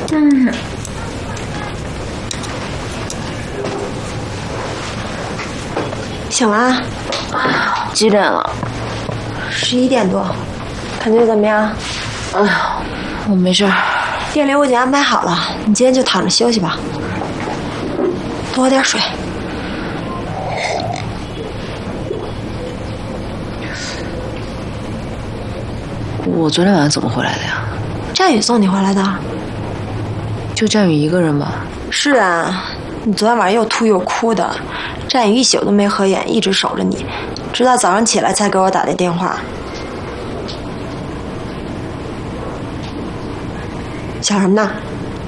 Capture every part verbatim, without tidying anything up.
嗯。醒了？ 几点了？ 十一点多。感觉怎么样？ 哎呀，我没事儿。 店里我已经安排好了，你今天就躺着休息吧，多喝点水。 我昨天晚上怎么回来的呀？ 战宇送你回来的。 就战宇一个人吧？ 是啊，你昨天晚上又吐又哭的，战宇一宿都没合眼，一直守着你，直到早上起来才给我打的电话。想什么呢？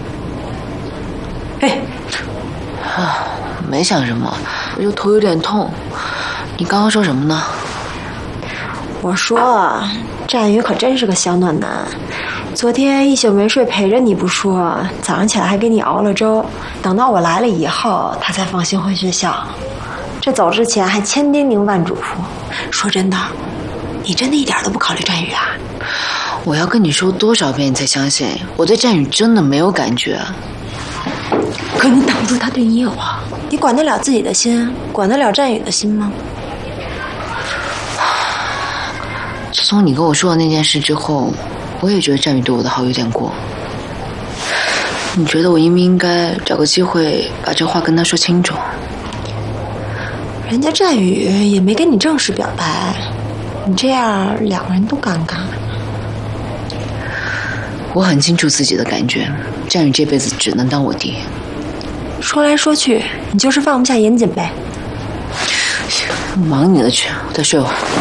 哎， 啊，没想什么，我就头有点痛。你刚刚说什么呢？ 我说，战宇可真是个小暖男，昨天一宿没睡陪着你不说，早上起来还给你熬了粥，等到我来了以后，他才放心回学校。这走之前还千叮咛万嘱咐。说真的，你真的一点都不考虑战宇啊？ 我要跟你说多少遍你才相信？我对战宇真的没有感觉。 可你挡不住他对你有啊！你管得了自己的心，管得了战宇的心吗？ 自从你跟我说了那件事之后，我也觉得战宇对我的好有点过。你觉得我应不应该找个机会把这话跟他说清楚？ 人家战宇也没跟你正式表白，你这样两个人都尴尬。 我很清楚自己的感觉，战宇这辈子只能当我弟。 说来说去，你就是放不下严谨呗。 忙你的去，我再睡会儿。